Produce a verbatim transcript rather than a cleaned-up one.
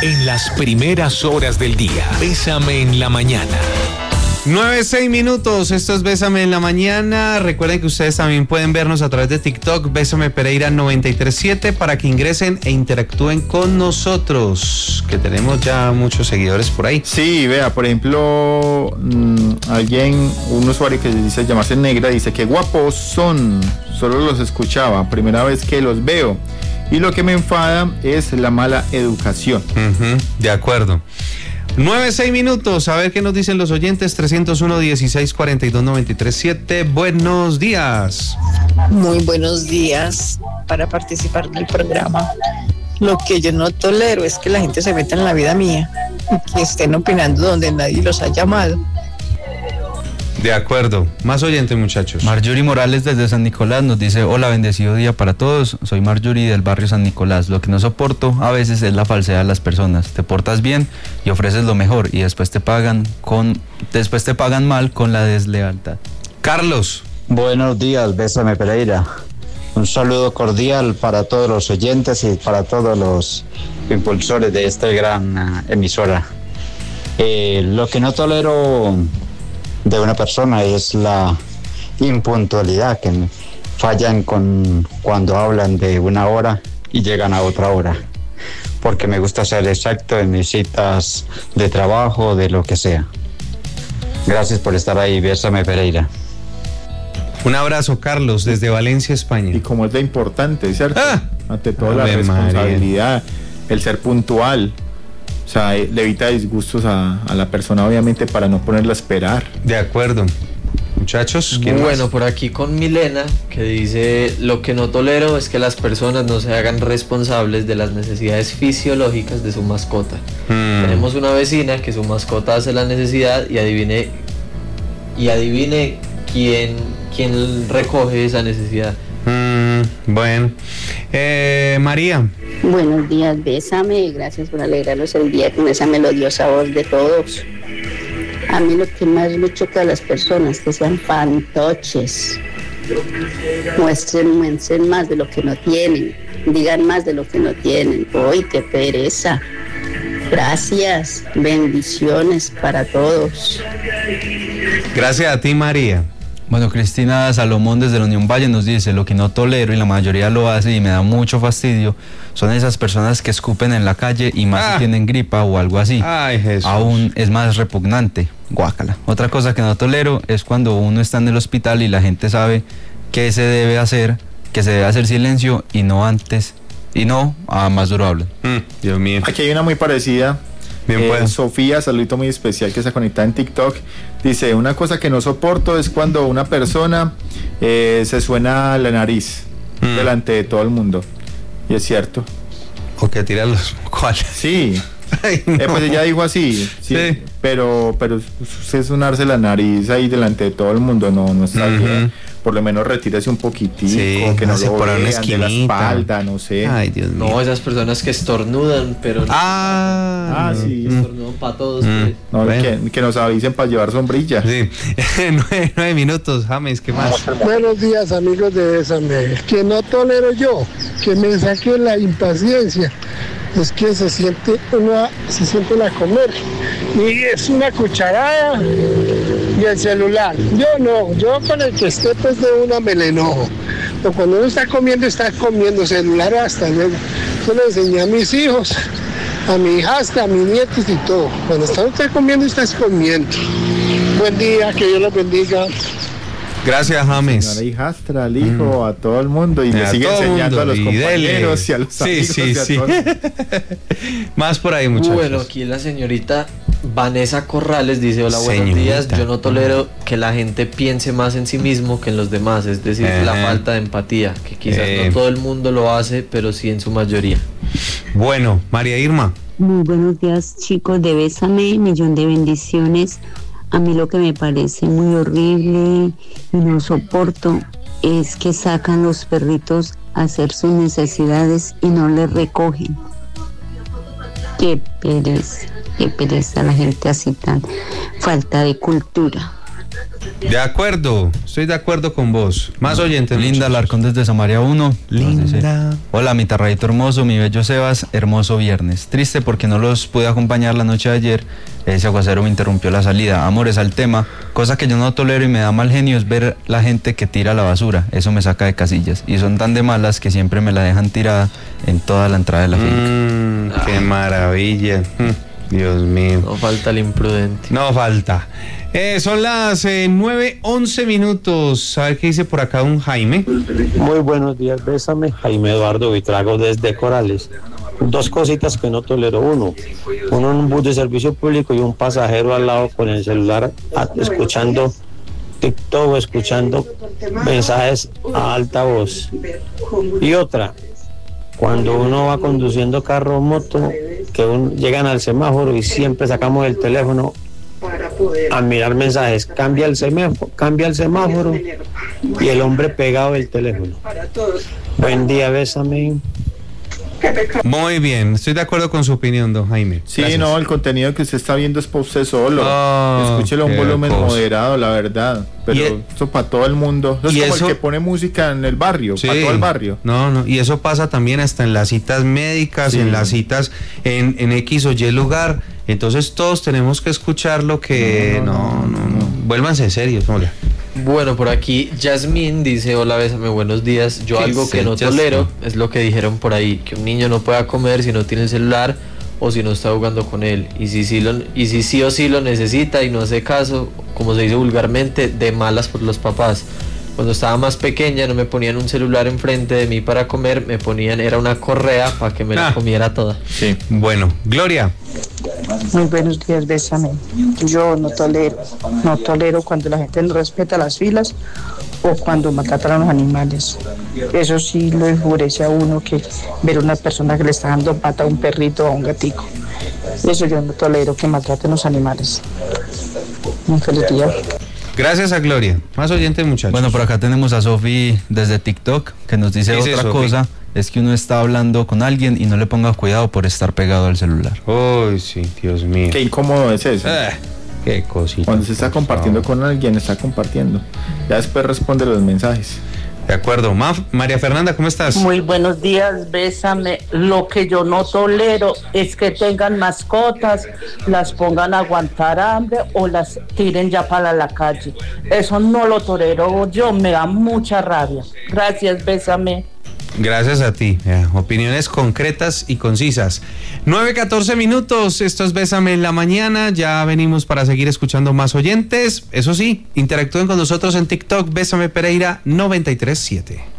En las primeras horas del día, Bésame en la mañana. nueve, seis minutos, esto es Bésame en la mañana. Recuerden que ustedes también pueden vernos a través de TikTok, Bésame Pereira noventa y tres siete, para que ingresen e interactúen con nosotros, que tenemos ya muchos seguidores por ahí. Sí, vea, por ejemplo, mmm, alguien, un usuario que dice llamarse Negra, dice que guapos son, solo los escuchaba, primera vez que los veo. Y lo que me enfada es la mala educación. Uh-huh, de acuerdo. nueve, seis minutos, a ver qué nos dicen los oyentes. Trescientos uno, dieciséis, cuarenta y dos, noventa y tres siete. Buenos días. Muy buenos días. Para participar del programa, lo que yo no tolero es que la gente se meta en la vida mía y que estén opinando donde nadie los ha llamado. De acuerdo. Más oyentes, muchachos. Marjorie Morales desde San Nicolás nos dice: hola, bendecido día para todos. Soy Marjorie del barrio San Nicolás. Lo que no soporto a veces es la falsedad de las personas. Te portas bien y ofreces lo mejor y después te pagan con después te pagan mal con la deslealtad. Carlos. Buenos días, Bésame Pereira. Un saludo cordial para todos los oyentes y para todos los impulsores de esta gran uh, emisora. Eh, lo que no tolero de una persona es la impuntualidad, que fallan con cuando hablan de una hora y llegan a otra hora, porque me gusta ser exacto en mis citas de trabajo, de lo que sea. Gracias por estar ahí, Bésame Pereira. Un abrazo, Carlos, desde Valencia, España. Y como es de importante, ¿cierto? Ah, ante todo la responsabilidad, María. El ser puntual. O sea, le evita disgustos a, a la persona, obviamente, para no ponerla a esperar. De acuerdo. Muchachos, ¿quién Bueno, más? Por aquí con Milena, que dice: lo que no tolero es que las personas no se hagan responsables de las necesidades fisiológicas de su mascota. Hmm. Tenemos una vecina que su mascota hace la necesidad y adivine y adivine quién, quién recoge esa necesidad. Hmm, bueno. Eh, María. Buenos días, Bésame, gracias por alegrarnos el día con esa melodiosa voz de todos. A mí lo que más me choca a las personas, que sean fantoches, muestren, muestren más de lo que no tienen, digan más de lo que no tienen. ¡Uy, qué pereza! Gracias, bendiciones para todos. Gracias a ti, María. Bueno, Cristina Salomón desde la Unión Valle nos dice: lo que no tolero, y la mayoría lo hace y me da mucho fastidio, son esas personas que escupen en la calle y más ah. si tienen gripa o algo así. Ay, Jesús. Aún es más repugnante. Guácala. Otra cosa que no tolero es cuando uno está en el hospital y la gente sabe qué se debe hacer, que se debe hacer silencio y no antes, y no a más duro hablan. Mm, Dios mío. Aquí hay una muy parecida. Bien, eh, pues. Sofía, saludito muy especial, que se conecta en TikTok, dice: una cosa que no soporto es cuando una persona eh, se suena la nariz mm. delante de todo el mundo. Y es cierto. O que tira los cuales. Sí. Ay, no. eh, pues ella dijo así, sí, sí. pero pero sonarse la nariz ahí delante de todo el mundo no, no está uh-huh. bien. Por lo menos retírese un poquitico, sí, que no lo vean de la espalda, no sé. Ay, Dios mío. No, esas personas que estornudan, pero ah, ah sí, estornudan para todos. Mm. No, bueno. que, que nos avisen para llevar sombrilla. Sí. nueve, nueve minutos, James, ¿qué más? Buenos días, amigos de Bésame. Que no tolero yo, que me saque la impaciencia. Es que se siente una, se siente a comer y es una cucharada y el celular. Yo no, yo con el que esté pues de una me le enojo. Pero cuando uno está comiendo, está comiendo celular hasta luego. Yo le enseñé a mis hijos, a mi hijastra, a mis nietos y todo. Cuando está usted comiendo, estás comiendo. Buen día, que Dios los bendiga. Gracias, James. Señora hijastra, al hijo, mm. a todo el mundo, y, y le sigue enseñando a los y compañeros dele. Y a los sí, amigos sí, y a sí. todos. Más por ahí, muchachos. Bueno, aquí la señorita Vanessa Corrales dice: hola, buenos señorita. días. Yo no tolero que la gente piense más en sí mismo que en los demás, es decir, eh. la falta de empatía, que quizás eh. no todo el mundo lo hace, pero sí en su mayoría. Bueno, María Irma. Muy buenos días, chicos de Bésame, millón de bendiciones. A mí lo que me parece muy horrible y no soporto es que sacan los perritos a hacer sus necesidades y no les recogen. Qué pereza, qué pereza la gente así tan falta de cultura. De acuerdo, estoy de acuerdo con vos. Más oyentes. Linda Alarcón desde Samaria uno. Linda. Dice, hola, mi tarradito hermoso, mi bello Sebas, hermoso viernes. Triste porque no los pude acompañar la noche de ayer. Ese aguacero me interrumpió la salida. Amores al tema. Cosa que yo no tolero y me da mal genio es ver la gente que tira la basura. Eso me saca de casillas. Y son tan de malas que siempre me la dejan tirada en toda la entrada de la finca. Mm, ah. Qué maravilla. Dios mío. No falta el imprudente. No falta. Eh, son las eh, nueve once minutos. A ver qué dice por acá un Jaime. Muy buenos días, bésame. Jaime Eduardo Vitrago desde Corales. Dos cositas que no tolero. Uno, uno en un bus de servicio público y un pasajero al lado con el celular a, escuchando TikTok o escuchando mensajes a alta voz. Y otra, cuando uno va conduciendo carro o moto, que un, llegan al semáforo y siempre sacamos el teléfono a mirar mensajes, cambia el semáforo, cambia el semáforo y el hombre pegado del teléfono. Buen día, bésame. Muy bien, estoy de acuerdo con su opinión, don Jaime. Sí, gracias. No, el contenido que usted está viendo es para usted solo. Oh, escúchelo a un volumen cosa. moderado, la verdad. Pero el, eso para todo el mundo. Eso es como eso, el que pone música en el barrio, sí, para todo el barrio. No, no, y eso pasa también hasta en las citas médicas, sí. en las citas en, en X o Y lugar. Entonces todos tenemos que escuchar lo que... No, no, no. no, no. Vuélvanse serios, hola. Bueno, por aquí Yasmín dice, hola, bésame, buenos días. Yo ¿Qué algo dice? que no Yasmín. tolero es lo que dijeron por ahí, que un niño no pueda comer si no tiene el celular o si no está jugando con él. Y si sí, lo, y si sí o sí lo necesita y no hace caso, como se dice vulgarmente, de malas por los papás. Cuando estaba más pequeña no me ponían un celular enfrente de mí para comer, me ponían, era una correa para que me ah. la comiera toda. Sí, bueno, Gloria. Muy buenos días, bésame. Yo no tolero, no tolero cuando la gente no respeta las filas o cuando maltratan a los animales. Eso sí lo enfurece a uno, que ver a una persona que le está dando pata a un perrito o a un gatico. Eso yo no tolero, que maltraten los animales. Un feliz día. Gracias a Gloria. Más oyentes, muchachos. Bueno, por acá tenemos a Sofi desde TikTok, que nos dice dice otra Sophie? cosa, es que uno está hablando con alguien y no le ponga cuidado por estar pegado al celular. Uy, sí, Dios mío. Qué incómodo es eso. Ah, qué cosita. Cuando se está compartiendo con alguien, está compartiendo. Ya después responde los mensajes. De acuerdo. Maf, María Fernanda, ¿cómo estás? Muy buenos días, bésame. Lo que yo no tolero es que tengan mascotas, las pongan a aguantar hambre o las tiren ya para la calle. Eso no lo tolero yo, me da mucha rabia. Gracias, bésame. Gracias a ti. Ya, opiniones concretas y concisas. nueve catorce minutos, esto es Bésame en la mañana. Ya venimos para seguir escuchando más oyentes. Eso sí, interactúen con nosotros en TikTok, Bésame Pereira noventa y tres siete.